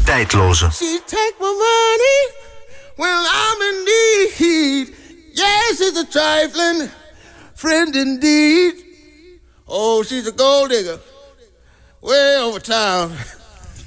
tijdloze. She take my money when I'm in need. Yes, it's a trifling friend indeed. Oh, she's a gold digger way over town.